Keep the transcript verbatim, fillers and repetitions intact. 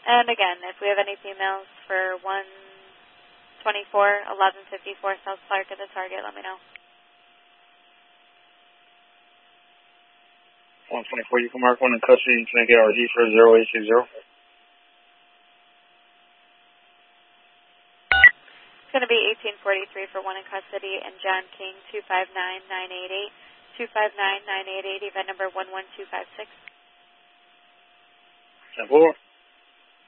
And again, if we have any females for one twenty-four, eleven fifty-four South Clark at the target, let me know. one twenty-four, you can mark one in custody. You can get R G for zero eight six zero. It's going to be eighteen forty-three for one in custody, and John King, two five nine nine eight eight, two five nine nine eight eight, event number one one two five six. ten four.